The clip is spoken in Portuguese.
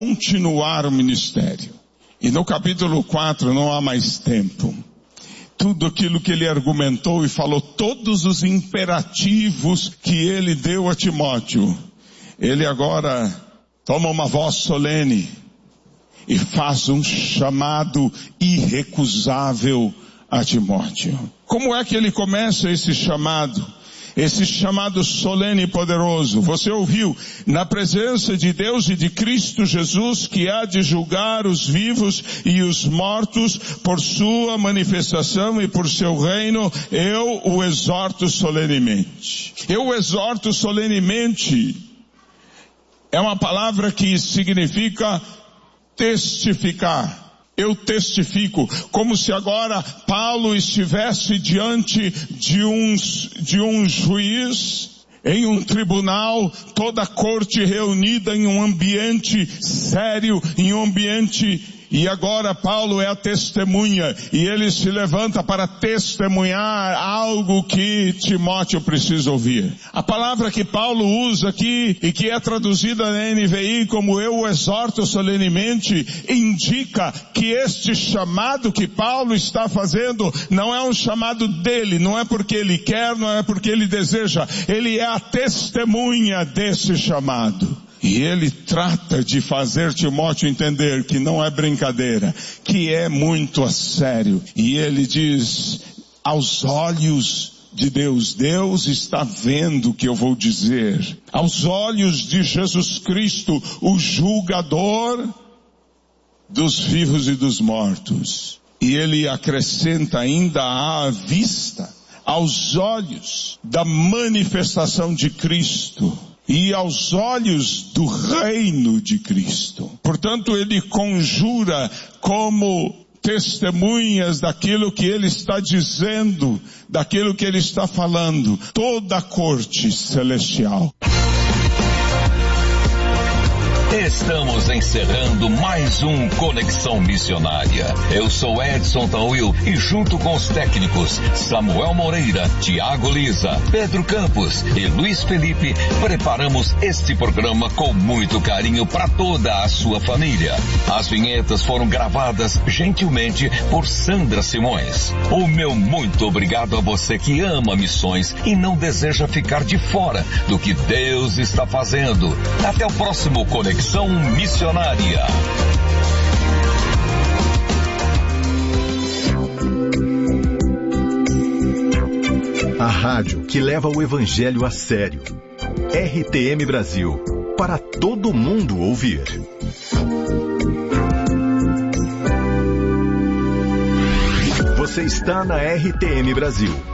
continuar o ministério. E no capítulo 4 não há mais tempo. Tudo aquilo que ele argumentou e falou, todos os imperativos que ele deu a Timóteo, ele agora toma uma voz solene e faz um chamado irrecusável a Timóteo. Como é que ele começa esse chamado? Esse chamado solene e poderoso. Você ouviu? Na presença de Deus e de Cristo Jesus, que há de julgar os vivos e os mortos por sua manifestação e por seu reino, eu o exorto solenemente. Eu o exorto solenemente. É uma palavra que significa testificar. Eu testifico, como se agora Paulo estivesse diante de um juiz, em um tribunal, toda a corte reunida em um ambiente sério, em um ambiente. E agora Paulo é a testemunha, e ele se levanta para testemunhar algo que Timóteo precisa ouvir. A palavra que Paulo usa aqui, e que é traduzida na NVI como eu o exorto solenemente, indica que este chamado que Paulo está fazendo não é um chamado dele, não é porque ele quer, não é porque ele deseja, ele é a testemunha desse chamado. E ele trata de fazer Timóteo entender que não é brincadeira, que é muito a sério. E ele diz, aos olhos de Deus, Deus está vendo o que eu vou dizer. Aos olhos de Jesus Cristo, o julgador dos vivos e dos mortos. E ele acrescenta ainda à vista, aos olhos da manifestação de Cristo. E aos olhos do reino de Cristo. Portanto, ele conjura como testemunhas daquilo que ele está dizendo, daquilo que ele está falando, toda a corte celestial. Estamos encerrando mais um Conexão Missionária. Eu sou Edson Tauil e junto com os técnicos Samuel Moreira, Tiago Lisa, Pedro Campos e Luiz Felipe, preparamos este programa com muito carinho para toda a sua família. As vinhetas foram gravadas gentilmente por Sandra Simões. O meu muito obrigado a você que ama missões e não deseja ficar de fora do que Deus está fazendo. Até o próximo Conexão Missionária. A rádio que leva o evangelho a sério. RTM Brasil, para todo mundo ouvir. Você está na RTM Brasil.